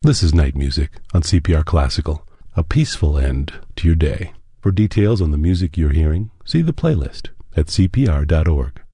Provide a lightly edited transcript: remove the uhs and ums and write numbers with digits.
This is Night Music on CPR Classical, a peaceful end to your day. For details on the music you're hearing, see the playlist at cpr.org.